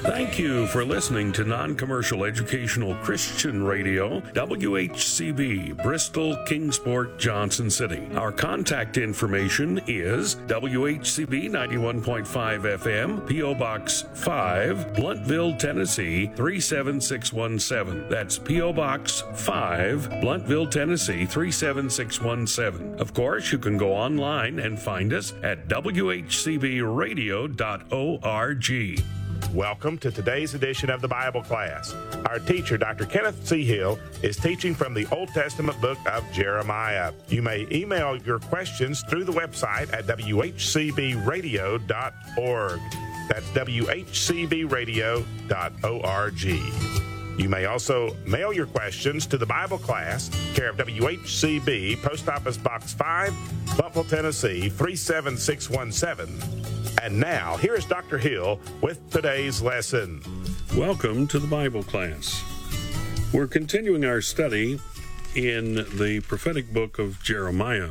Thank you for listening to Non-Commercial Educational Christian Radio, WHCB, Bristol, Kingsport, Johnson City. Our contact information is WHCB 91.5 FM, P.O. Box 5, Blountville, Tennessee 37617. That's P.O. Box 5, Blountville, Tennessee 37617. Of course, you can go online and find us at WHCBradio.org. Welcome to today's edition of the Bible class. Our teacher, Dr. Kenneth C. Hill, is teaching from the Old Testament book of Jeremiah. You may email your questions through the website at whcbradio.org. That's whcbradio.org. You may also mail your questions to the Bible class, care of WHCB, Post Office Box 5, Blountville, Tennessee 37617. And now, here's Dr. Hill with today's lesson. Welcome to the Bible class. We're continuing our study in the prophetic book of Jeremiah.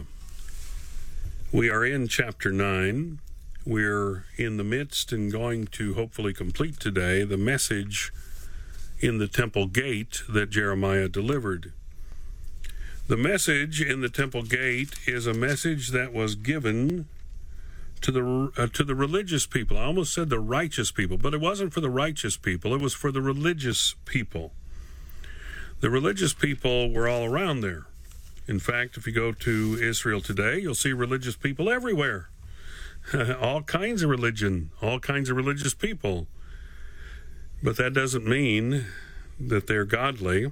We are in chapter 9. We're in the midst and going to hopefully complete today the message in the temple gate that Jeremiah delivered. The message in the temple gate is a message that was given to the religious people. I almost said the righteous people, but it wasn't for the righteous people. It was for the religious people. The religious people were all around there. In fact, if you go to Israel today, you'll see religious people everywhere. All kinds of religion, all kinds of religious people. But that doesn't mean that they're godly,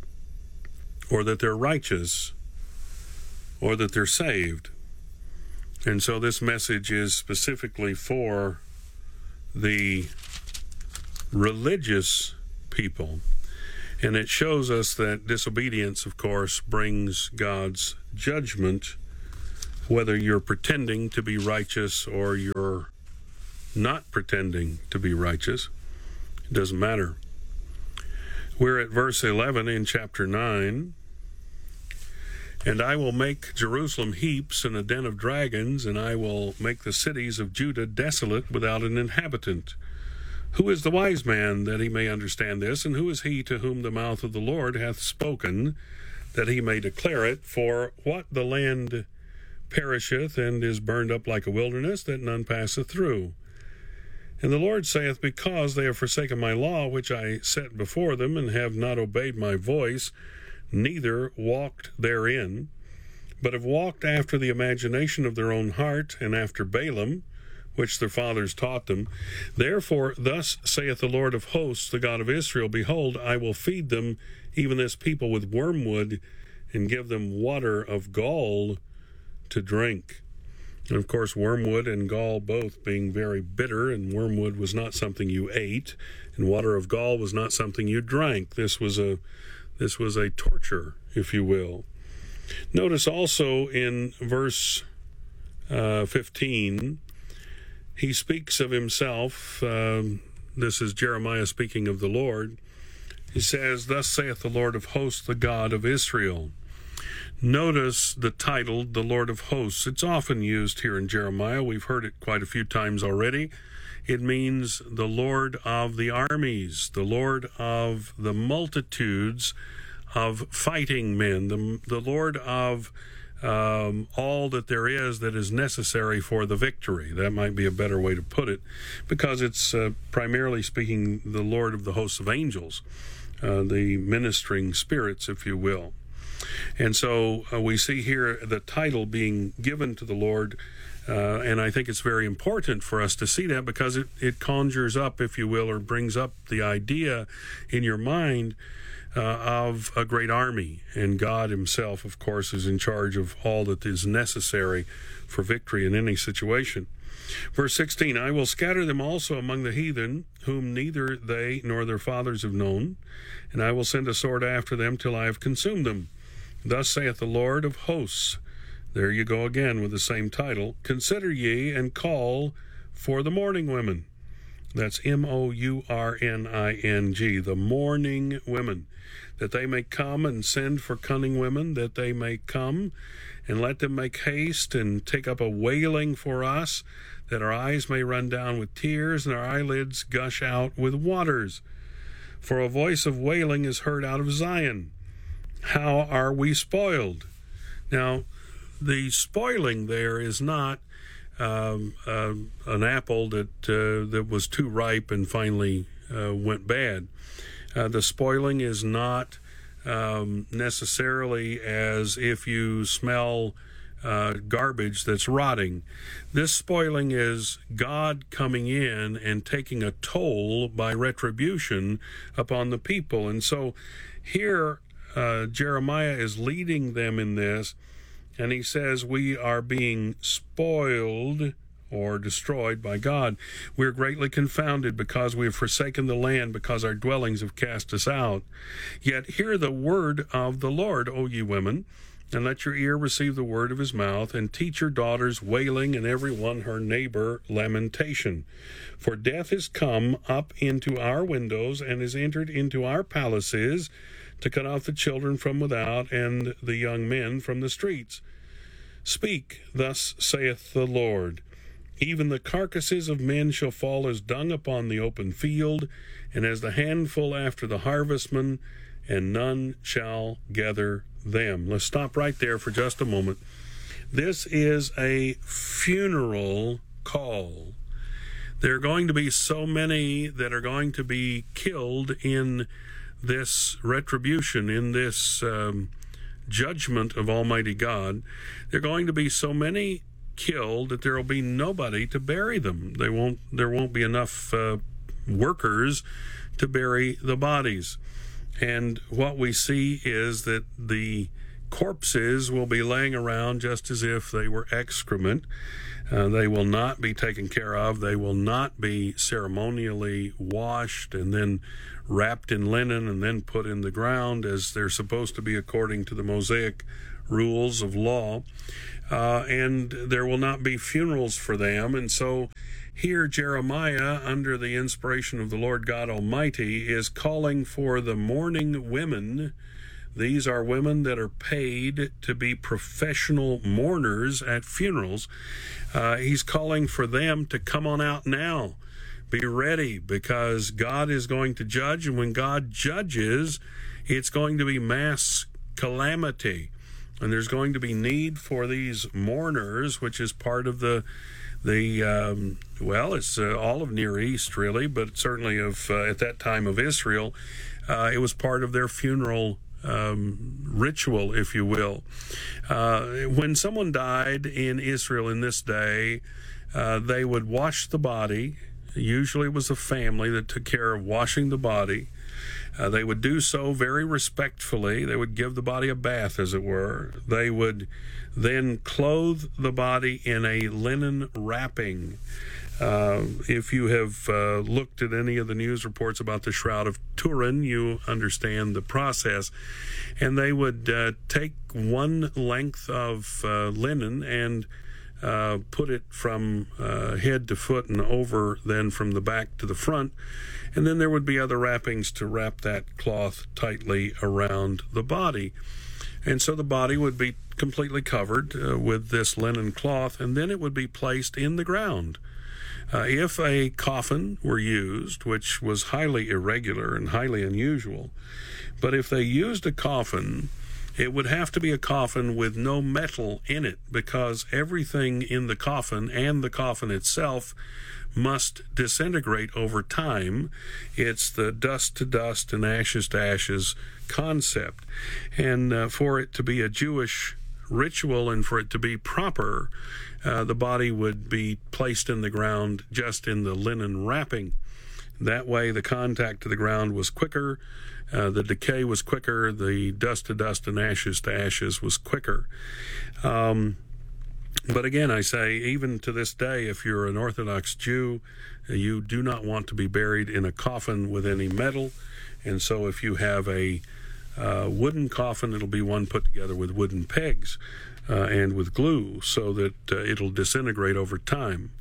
or that they're righteous, or that they're saved. And so this message is specifically for the religious people. And it shows us that disobedience, of course, brings God's judgment, whether you're pretending to be righteous or you're not pretending to be righteous. It doesn't matter. We're at verse 11 in chapter 9. And I will make Jerusalem heaps and a den of dragons, and I will make the cities of Judah desolate without an inhabitant. Who is the wise man that he may understand this, and who is he to whom the mouth of the Lord hath spoken, that he may declare it? For what the land perisheth and is burned up like a wilderness, that none passeth through. And the Lord saith, because they have forsaken my law, which I set before them, and have not obeyed my voice, neither walked therein, but have walked after the imagination of their own heart, and after Balaam, which their fathers taught them. Therefore, thus saith the Lord of hosts, the God of Israel, behold, I will feed them, even this people, with wormwood, and give them water of gall to drink. And of course, wormwood and gall both being very bitter, and wormwood was not something you ate, and water of gall was not something you drank. This was a torture, if you will. Notice also in verse 15, he speaks of himself. This is Jeremiah speaking of the Lord. He says, thus saith the Lord of hosts, the God of Israel. Notice the title, the Lord of hosts. It's often used here in Jeremiah. We've heard it quite a few times already. It means the Lord of the armies, the Lord of the multitudes of fighting men, the Lord of all that there is that is necessary for the victory. That might be a better way to put it, because it's primarily speaking the Lord of the hosts of angels, the ministering spirits, if you will. And so we see here the title being given to the Lord, and I think it's very important for us to see that, because it conjures up, if you will, or brings up the idea in your mind of a great army. And God himself, of course, is in charge of all that is necessary for victory in any situation. Verse 16, I will scatter them also among the heathen, whom neither they nor their fathers have known, and I will send a sword after them till I have consumed them. Thus saith the Lord of hosts. There you go again with the same title. Consider ye and call for the mourning women. That's mourning, the mourning women, that they may come and send for cunning women, that they may come and let them make haste and take up a wailing for us, that our eyes may run down with tears and our eyelids gush out with waters. For a voice of wailing is heard out of Zion. How are we spoiled? Now, the spoiling there is not an apple that was too ripe and finally went bad. The spoiling is not necessarily as if you smell garbage that's rotting. This spoiling is God coming in and taking a toll by retribution upon the people. And so here Jeremiah is leading them in this, and he says we are being spoiled or destroyed by God. We are greatly confounded because we have forsaken the land, because our dwellings have cast us out. Yet hear the word of the Lord, O ye women, and let your ear receive the word of his mouth, and teach your daughters wailing, and every one her neighbor lamentation. For death is come up into our windows, and is entered into our palaces, to cut off the children from without, and the young men from the streets. Speak, thus saith the Lord. Even the carcasses of men shall fall as dung upon the open field, and as the handful after the harvestman, and none shall gather them. Let's stop right there for just a moment. This is a funeral call. There are going to be so many that are going to be killed in this retribution, in this judgment of Almighty God. There are going to be so many killed that there will be nobody to bury them. There won't be enough workers to bury the bodies. And what we see is that the corpses will be laying around just as if they were excrement. They will not be taken care of. They will not be ceremonially washed and then wrapped in linen and then put in the ground as they're supposed to be according to the Mosaic rules of law. And there will not be funerals for them. And so here Jeremiah, under the inspiration of the Lord God Almighty, is calling for the mourning women. These are women that are paid to be professional mourners at funerals. He's calling for them to come on out now. Be ready, because God is going to judge, and when God judges, it's going to be mass calamity. And there's going to be need for these mourners, which is part of it's all of Near East, really, but certainly of at that time of Israel. It was part of their funeral ritual, if you will. When someone died in Israel in this day, they would wash the body. Usually it was a family that took care of washing the body. They would do so very respectfully. They would give the body a bath, as it were. They would then clothe the body in a linen wrapping. If you have looked at any of the news reports about the Shroud of Turin, you understand the process. And they would take one length of linen and put it from head to foot and over, then from the back to the front. And then there would be other wrappings to wrap that cloth tightly around the body. And so the body would be completely covered with this linen cloth, and then it would be placed in the ground. If a coffin were used, which was highly irregular and highly unusual, but if they used a coffin, it would have to be a coffin with no metal in it, because everything in the coffin and the coffin itself must disintegrate over time. It's the dust to dust and ashes to ashes concept. And for it to be a Jewish ritual and for it to be proper, the body would be placed in the ground just in the linen wrapping. That way the contact to the ground was quicker, the decay was quicker, the dust to dust and ashes to ashes was quicker. But again, I say, even to this day, if you're an Orthodox Jew, you do not want to be buried in a coffin with any metal. And so if you have a wooden coffin, it'll be one put together with wooden pegs and with glue, so that it'll disintegrate over time.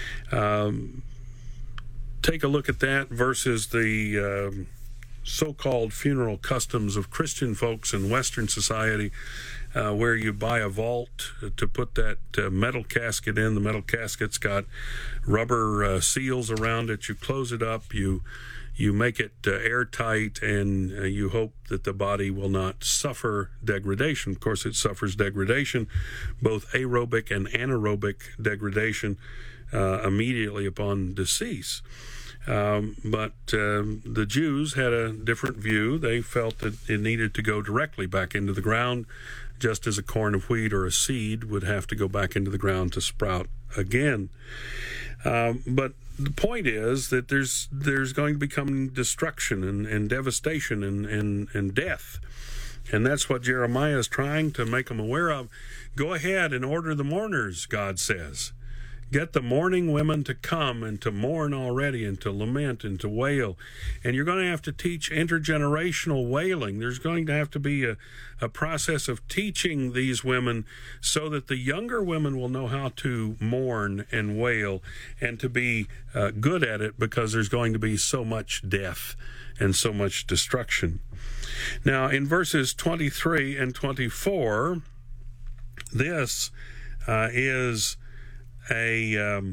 Take a look at that versus the so-called funeral customs of Christian folks in Western society. where you buy a vault to put that metal casket in. The metal casket's got rubber seals around it. You close it up, you make it airtight, and you hope that the body will not suffer degradation. Of course, it suffers degradation, both aerobic and anaerobic degradation, immediately upon decease. But the Jews had a different view. They felt that it needed to go directly back into the ground, just as a corn of wheat or a seed would have to go back into the ground to sprout again. But the point is that there's going to become destruction and devastation and death. And that's what Jeremiah is trying to make them aware of. Go ahead and order the mourners, God says. Get the mourning women to come and to mourn already and to lament and to wail. And you're going to have to teach intergenerational wailing. There's going to have to be a process of teaching these women so that the younger women will know how to mourn and wail and to be good at it, because there's going to be so much death and so much destruction. Now, in verses 23 and 24, this is a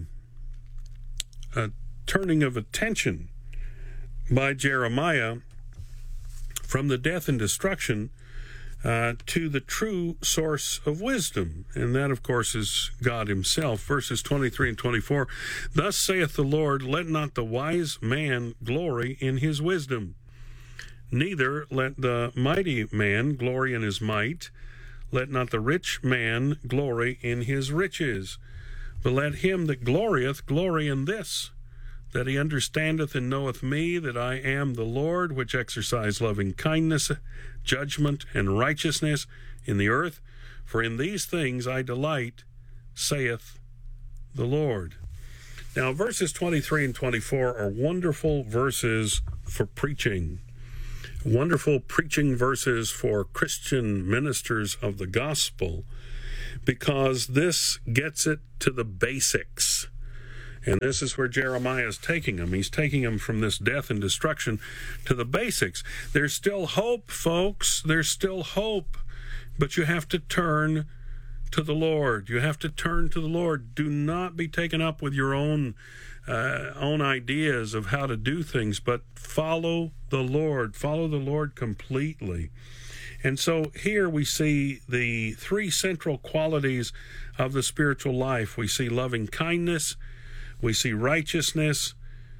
turning of attention by Jeremiah from the death and destruction to the true source of wisdom, and that, of course, is God himself. Verses 23 and 24, thus saith the Lord, let not the wise man glory in his wisdom, neither let the mighty man glory in his might, let not the rich man glory in his riches, but let him that glorieth glory in this, that he understandeth and knoweth me, that I am the Lord, which exercise loving kindness, judgment, and righteousness in the earth. For in these things I delight, saith the Lord. Now, verses 23 and 24 are wonderful verses for preaching. Wonderful preaching verses for Christian ministers of the gospel, because this gets it to the basics. And this is where Jeremiah is taking them. He's taking them from this death and destruction to the basics. There's still hope, folks. There's still hope. But you have to turn to the Lord. You have to turn to the Lord. Do not be taken up with your own ideas of how to do things, but follow the Lord. Follow the Lord completely. And so here we see the three central qualities of the spiritual life. We see loving kindness, we see righteousness,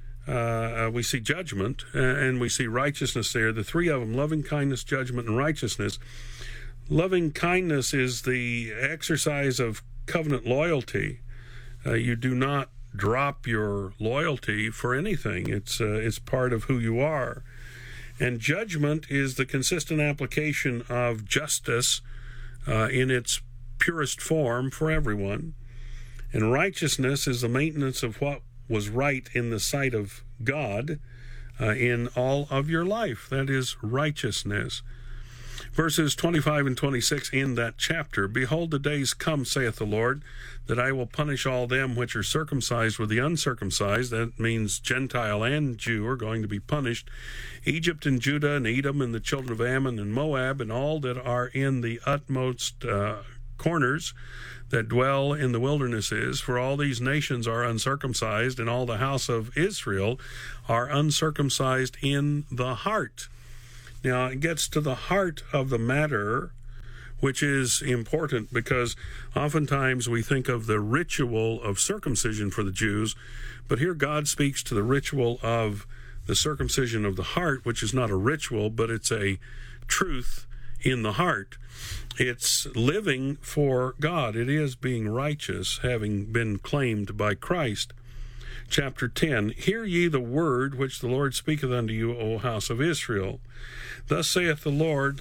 we see judgment, and we see righteousness there. The three of them, loving kindness, judgment, and righteousness. Loving kindness is the exercise of covenant loyalty. You do not drop your loyalty for anything. It's part of who you are. And judgment is the consistent application of justice in its purest form for everyone. And righteousness is the maintenance of what was right in the sight of God in all of your life. That is righteousness. Verses 25 and 26 in that chapter, behold, the days come, saith the Lord, that I will punish all them which are circumcised with the uncircumcised. That means Gentile and Jew are going to be punished. Egypt and Judah and Edom and the children of Ammon and Moab and all that are in the utmost corners that dwell in the wildernesses. For all these nations are uncircumcised, and all the house of Israel are uncircumcised in the heart. Now, it gets to the heart of the matter, which is important, because oftentimes we think of the ritual of circumcision for the Jews, but here God speaks to the ritual of the circumcision of the heart, which is not a ritual, but it's a truth in the heart. It's living for God. It is being righteous, having been claimed by Christ. Chapter 10, hear ye the word which the Lord speaketh unto you, O house of Israel. Thus saith the Lord,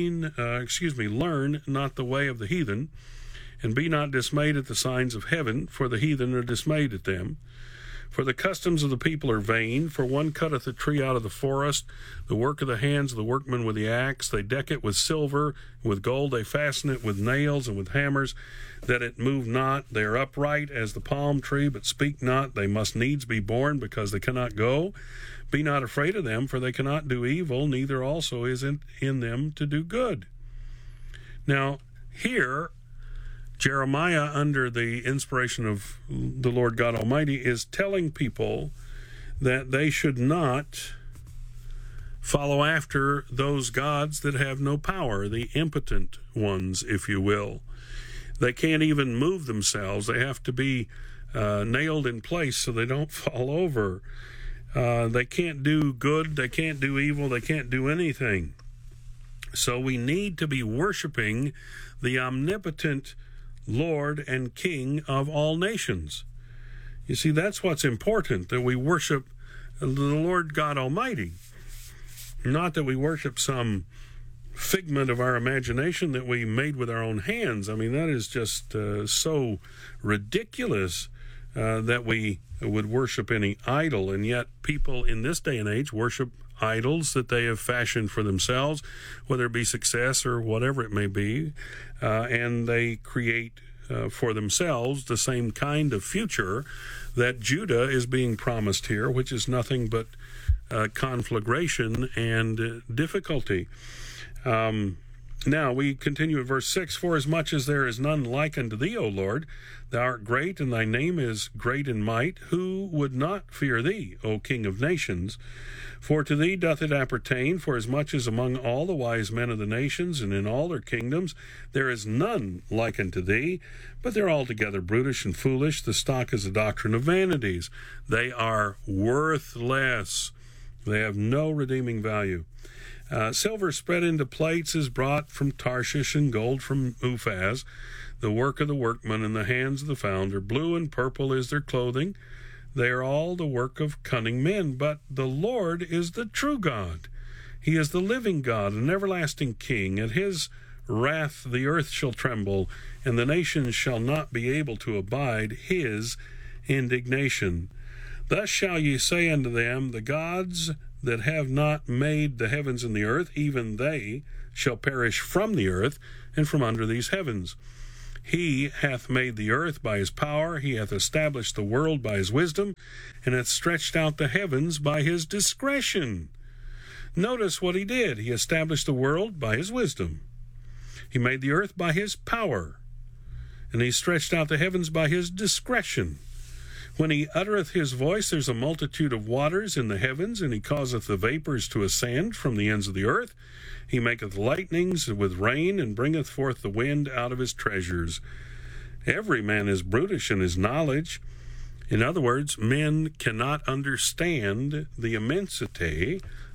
learn not the way of the heathen, and be not dismayed at the signs of heaven, for the heathen are dismayed at them. For the customs of the people are vain, for one cutteth a tree out of the forest, the work of the hands of the workmen with the axe. They deck it with silver, with gold they fasten it with nails and with hammers, that it move not. They are upright as the palm tree, but speak not. They must needs be born, because they cannot go. Be not afraid of them, for they cannot do evil, neither also is it in them to do good. Now, Here, Jeremiah, under the inspiration of the Lord God Almighty, is telling people that they should not follow after those gods that have no power, the impotent ones, if you will. They can't even move themselves. They have to be nailed in place so they don't fall over. They can't do good. They can't do evil. They can't do anything. So we need to be worshiping the omnipotent Lord and King of all nations. You see, that's what's important, that we worship the Lord God Almighty. Not that we worship some figment of our imagination that we made with our own hands. I mean, that is just so ridiculous that we would worship any idol. And yet people in this day and age worship idols that they have fashioned for themselves, whether it be success or whatever it may be, and they create for themselves the same kind of future that Judah is being promised here, which is nothing but conflagration and difficulty. Now we continue at verse 6. For as much as there is none like unto thee, O Lord, thou art great, and thy name is great in might. Who would not fear thee, O King of nations? For to thee doth it appertain, for as much as among all the wise men of the nations and in all their kingdoms there is none like unto thee, but they're altogether brutish and foolish. The stock is a doctrine of vanities. They are worthless. They have no redeeming value. Silver spread into plates is brought from Tarshish, and gold from Uphaz, the work of the workman in the hands of the founder. Blue and purple is their clothing. They are all the work of cunning men. But the Lord is the true God. He is the living God, an everlasting King. At his wrath the earth shall tremble, and the nations shall not be able to abide his indignation. Thus shall ye say unto them, the gods that have not made the heavens and the earth, even they shall perish from the earth and from under these heavens. He hath made the earth by his power, he hath established the world by his wisdom, and hath stretched out the heavens by his discretion. Notice what he did. He established the world by his wisdom. He made the earth by his power, and he stretched out the heavens by his discretion. When he uttereth his voice, there's a multitude of waters in the heavens, and he causeth the vapors to ascend from the ends of the earth. He maketh lightnings with rain, and bringeth forth the wind out of his treasures. Every man is brutish in his knowledge. In other words, men cannot understand the immensity